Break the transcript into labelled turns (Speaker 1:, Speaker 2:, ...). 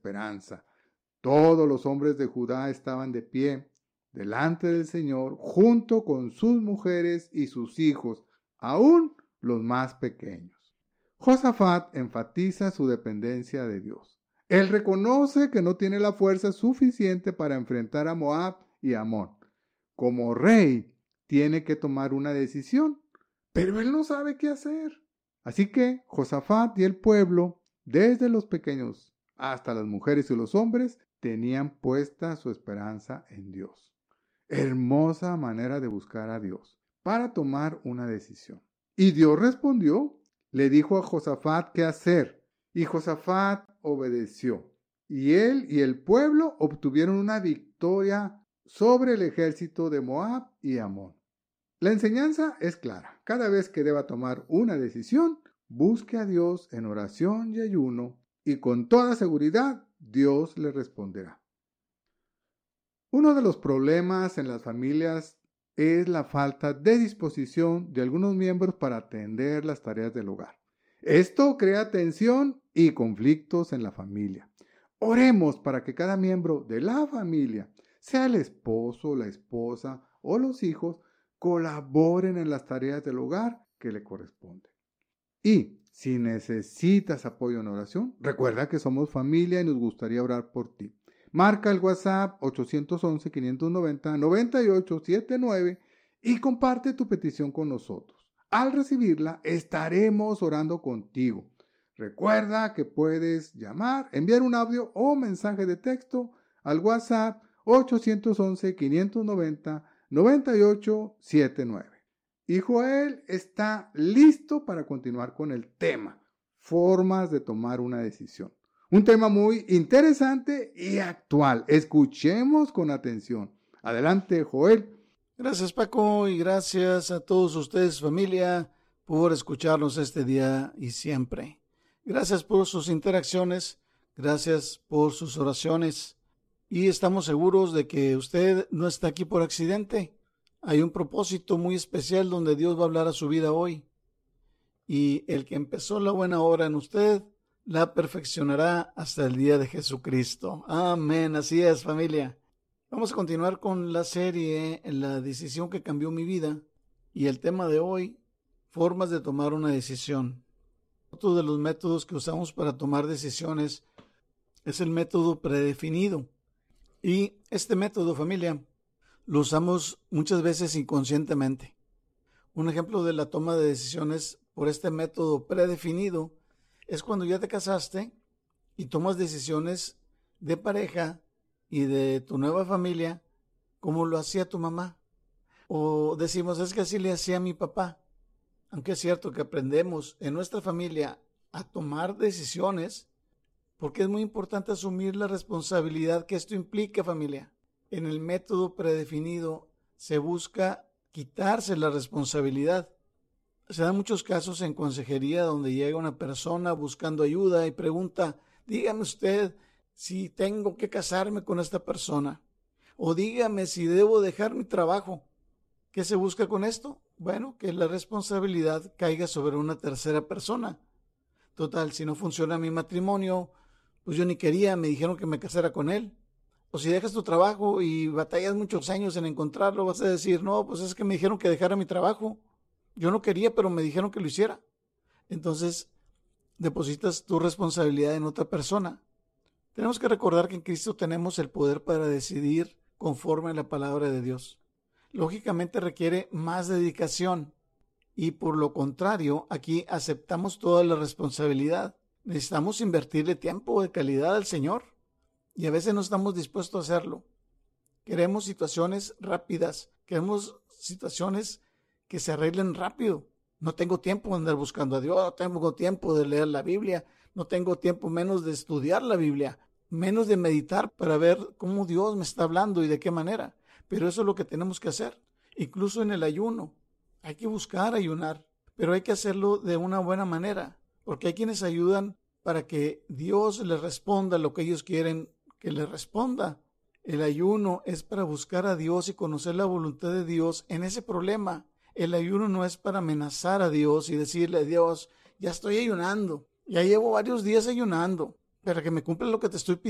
Speaker 1: esperanza. Todos los hombres de Judá estaban de pie delante del Señor, junto con sus mujeres y sus hijos, aún los más pequeños. Josafat enfatiza su dependencia de Dios. Él reconoce que no tiene la fuerza suficiente para enfrentar a Moab y Amón. Como rey, tiene que tomar una decisión, pero él no sabe qué hacer. Así que Josafat y el pueblo, desde los pequeños hasta las mujeres y los hombres, tenían puesta su esperanza en Dios. Hermosa manera de buscar a Dios para tomar una decisión. Y Dios respondió, le dijo a Josafat qué hacer, y Josafat obedeció. Y él y el pueblo obtuvieron una victoria sobre el ejército de Moab y Amón. La enseñanza es clara. Cada vez que deba tomar una decisión, busque a Dios en oración y ayuno, y con toda seguridad Dios le responderá. Uno de los problemas en las familias es la falta de disposición de algunos miembros para atender las tareas del hogar. Esto crea tensión y conflictos en la familia. Oremos para que cada miembro de la familia, sea el esposo, la esposa o los hijos, colaboren en las tareas del hogar que le corresponden. Y si necesitas apoyo en oración, recuerda que somos familia y nos gustaría orar por ti. Marca el WhatsApp 811-590-9879 y comparte tu petición con nosotros. Al recibirla, estaremos orando contigo. Recuerda que puedes llamar, enviar un audio o mensaje de texto al WhatsApp 811-590-9879. Y Joel está listo para continuar con el tema, formas de tomar una decisión. Un tema muy interesante y actual. Escuchemos con atención. Adelante, Joel.
Speaker 2: Gracias, Paco, y gracias a todos ustedes, familia, por escucharnos este día y siempre. Gracias por sus interacciones, gracias por sus oraciones, y estamos seguros de que usted no está aquí por accidente. Hay un propósito muy especial donde Dios va a hablar a su vida hoy, y el que empezó la buena obra en usted la perfeccionará hasta el día de Jesucristo. Amén, así es, familia. Vamos a continuar con la serie La decisión que cambió mi vida, y el tema de hoy, formas de tomar una decisión. Otro de los métodos que usamos para tomar decisiones es el método predefinido, y este método, familia, lo usamos muchas veces inconscientemente. Un ejemplo de la toma de decisiones por este método predefinido es cuando ya te casaste y tomas decisiones de pareja y de tu nueva familia como lo hacía tu mamá. O decimos, es que así le hacía a mi papá. Aunque es cierto que aprendemos en nuestra familia a tomar decisiones, porque es muy importante asumir la responsabilidad que esto implica, familia. En el método predefinido se busca quitarse la responsabilidad. Se dan muchos casos en consejería donde llega una persona buscando ayuda y pregunta, dígame usted si tengo que casarme con esta persona, o dígame si debo dejar mi trabajo. ¿Qué se busca con esto? Bueno, que la responsabilidad caiga sobre una tercera persona. Total, si no funciona mi matrimonio, pues yo ni quería, me dijeron que me casara con él. O si dejas tu trabajo y batallas muchos años en encontrarlo, vas a decir, no, pues es que me dijeron que dejara mi trabajo. Yo no quería, pero me dijeron que lo hiciera. Entonces, depositas tu responsabilidad en otra persona. Tenemos que recordar que en Cristo tenemos el poder para decidir conforme a la palabra de Dios. Lógicamente requiere más dedicación y por lo contrario, aquí aceptamos toda la responsabilidad. Necesitamos invertirle tiempo de calidad al Señor y a veces no estamos dispuestos a hacerlo. Queremos situaciones rápidas, queremos situaciones que se arreglen rápido. No tengo tiempo de andar buscando a Dios, no tengo tiempo de leer la Biblia, no tengo tiempo menos de estudiar la Biblia, menos de meditar para ver cómo Dios me está hablando y de qué manera. Pero eso es lo que tenemos que hacer. Incluso en el ayuno, hay que buscar ayunar, pero hay que hacerlo de una buena manera, porque hay quienes ayudan para que Dios les responda lo que ellos quieren que les responda. El ayuno es para buscar a Dios y conocer la voluntad de Dios en ese problema. El ayuno no es para amenazar a Dios y decirle a Dios, ya estoy ayunando, ya llevo varios días ayunando, para que me cumpla lo que te estoy pidiendo.